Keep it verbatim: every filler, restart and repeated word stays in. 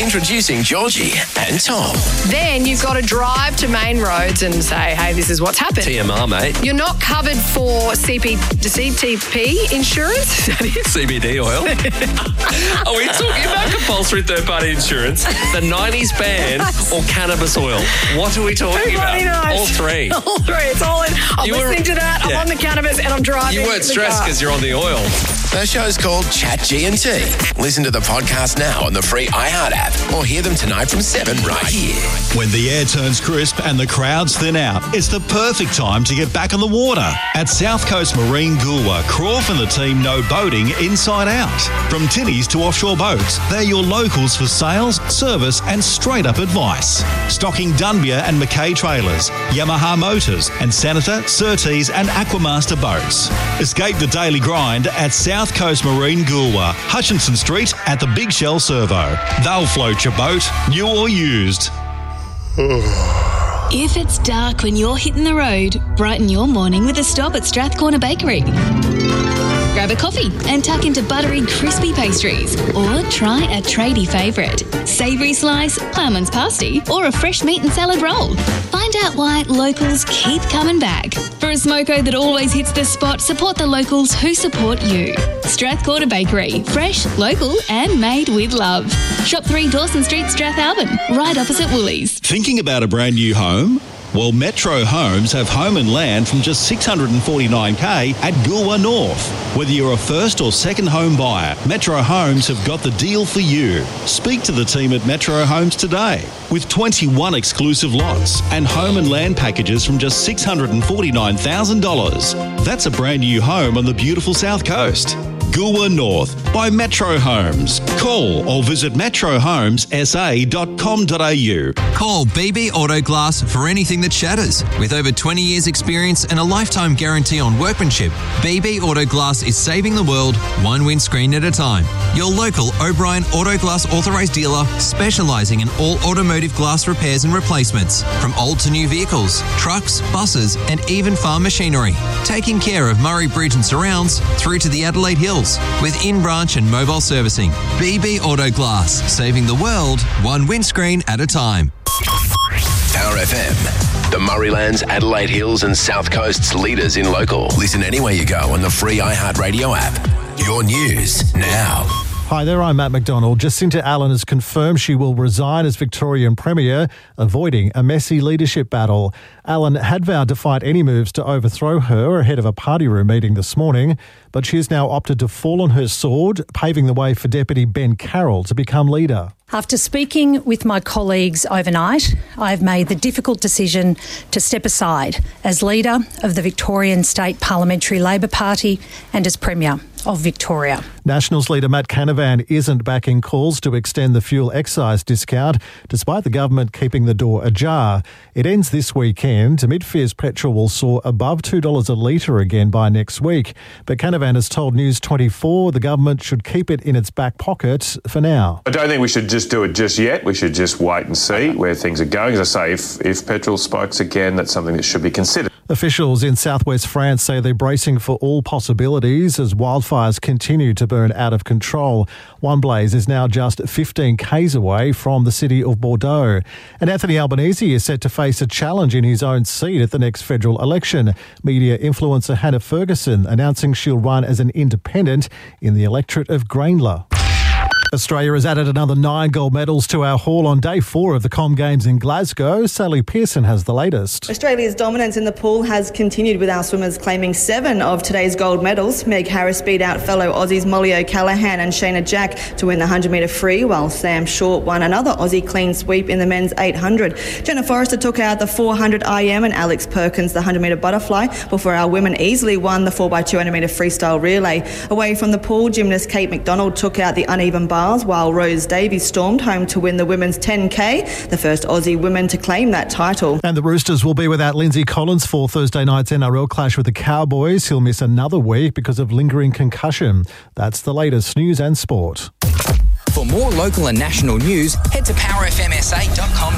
Introducing Georgie and Tom. Then you've got to drive to main roads and say, hey, this is what's happened. T M R, mate. You're not covered for C P, C T P insurance? Is that it? C B D oil. Are we talking about compulsory third-party insurance, the nineties ban, or cannabis oil? What are we talking about? Knows. All three. All three. It's all in. I'm You were- listening to that. Yeah. I'm on the cannabis and I'm driving. You weren't the stressed car. because you're on the oil. The show's called Chat G and T. Listen to the podcast now on the free iHeart app or hear them tonight from seven right here. When the air turns crisp and the crowds thin out, it's the perfect time to get back on the water. At South Coast Marine Goolwa, Croft and the team know boating inside out. From tinnies to offshore boats, they're your locals for sales, service and straight-up advice. Stocking Dunbia and Mackay trailers, Yamaha motors and Senator, Surtees and Aquamaster boats. Escape the daily grind at South Coast Marine Goolwa, Hutchinson Street at the Big Shell Servo. They'll float your boat, new or used. If it's dark when you're hitting the road, brighten your morning with a stop at Strathcorner Bakery. Grab a coffee and tuck into buttery, crispy pastries. Or try a tradie favourite, savoury slice, ploughman's pasty, or a fresh meat and salad roll. Find out why locals keep coming back. For a smoko that always hits the spot, support the locals who support you. Strathcorner Bakery, fresh, local and made with love. Shop three Dawson Street, Strathalbyn, right opposite Woolies. Thinking about a brand new home? Well, Metro Homes have home and land from just six hundred forty-nine thousand dollars at Goolwa North. Whether you're a first or second home buyer, Metro Homes have got the deal for you. Speak to the team at Metro Homes today. With twenty-one exclusive lots and home and land packages from just six hundred forty-nine thousand dollars. That's a brand new home on the beautiful South Coast. Goolwa North by Metro Homes. Call or visit metro homes s a dot com dot a u. Call B B Auto Glass for anything that shatters. With over twenty years experience and a lifetime guarantee on workmanship, B B Auto Glass is saving the world one windscreen at a time. Your local O'Brien Auto Glass authorised dealer specialising in all automotive glass repairs and replacements, from old to new vehicles, trucks, buses and even farm machinery. Taking care of Murray Bridge and surrounds through to the Adelaide Hills with in-branch and mobile servicing. B B Auto Glass, saving the world one windscreen at a time. Power F M, the Murraylands, Adelaide Hills and South Coast's leaders in local. Listen anywhere you go on the free iHeart Radio app. Your news now. Hi there, I'm Matt McDonald. Jacinta Allen has confirmed she will resign as Victorian Premier, avoiding a messy leadership battle. Allen had vowed to fight any moves to overthrow her ahead of a party room meeting this morning, but she has now opted to fall on her sword, paving the way for Deputy Ben Carroll to become leader. After speaking with my colleagues overnight, I've made the difficult decision to step aside as leader of the Victorian State Parliamentary Labor Party and as Premier of Victoria. Nationals leader Matt Canavan isn't backing calls to extend the fuel excise discount, despite the government keeping the door ajar. It ends this weekend. Mid-Fizz petrol will soar above two dollars a litre again by next week. But Canavan has told News twenty-four the government should keep it in its back pocket for now. I don't think we should just do it just yet. We should just wait and see where things are going. As I say, if, if petrol spikes again, that's something that should be considered. Officials in southwest France say they're bracing for all possibilities as wildfires continue to burn out of control. One blaze is now just fifteen kays away from the city of Bordeaux. And Anthony Albanese is set to face a challenge in his own seat at the next federal election. Media influencer Hannah Ferguson announcing she'll run as an independent in the electorate of Grainler. Australia has added another nine gold medals to our haul on day four of the Com Games in Glasgow. Sally Pearson has the latest. Australia's dominance in the pool has continued with our swimmers claiming seven of today's gold medals. Meg Harris beat out fellow Aussies Molly O'Callaghan and Shayna Jack to win the one hundred metre free, while Sam Short won another Aussie clean sweep in the men's eight hundred. Jenna Forrester took out the four hundred I M and Alex Perkins the one hundred metre butterfly, before our women easily won the four by two hundred metre freestyle relay. Away from the pool, gymnast Kate McDonald took out the uneven bar, while Rose Davies stormed home to win the women's ten K, the first Aussie women to claim that title. And the Roosters will be without Lindsay Collins for Thursday night's N R L clash with the Cowboys. He'll miss another week because of lingering concussion. That's the latest news and sport. For more local and national news, head to power f m s a dot com.